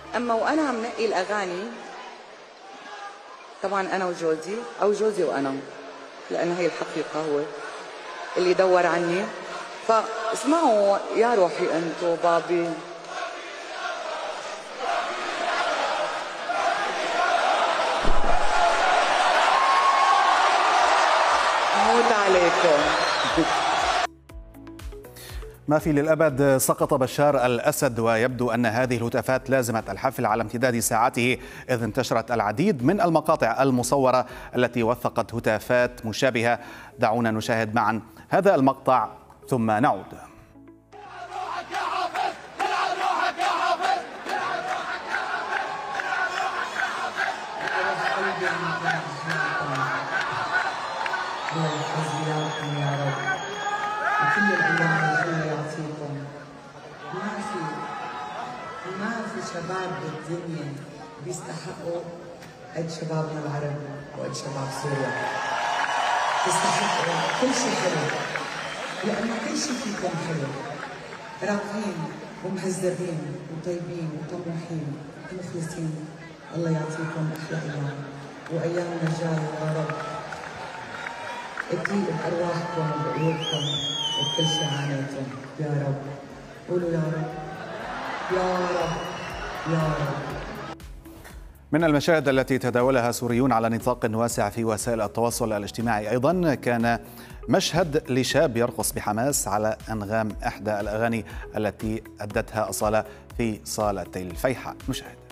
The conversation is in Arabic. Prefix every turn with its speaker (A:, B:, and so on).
A: اما وانا عم نقي الاغاني، طبعا انا وجوزي او جوزي وانا، لان هي الحقيقه هو اللي دور عني. فاسمعوا يا روحي انتو بابي. موت عليكم.
B: ما في للأبد سقط بشار الأسد، ويبدو أن هذه الهتافات لازمت الحفل على امتداد ساعاته، إذ انتشرت العديد من المقاطع المصورة التي وثقت هتافات مشابهة. دعونا نشاهد معا هذا المقطع ثم نعود.
C: كل الأيام الله يعطيكم. ما في شباب بالدنيا بيستحقوا قد شبابنا العرب وقد شباب سوريا. تستحقوا كل شيء حلو، لأنه كل شيء فيكم حلو، راقين ومهذبين وطيبين وطموحين ومخلصين. الله يعطيكم أحلى أيام، وأيامنا الجاية يا رب تليق بأرواحكم وبقلوبكم وبكل شيء عانيتم يا رب. قولوا يا رب يا رب يا رب.
B: من المشاهد التي تداولها سوريون على نطاق واسع في وسائل التواصل الاجتماعي أيضا كان مشهد لشاب يرقص بحماس على أنغام إحدى الأغاني التي أدتها أصالة في صالة الفيحاء. نشاهد.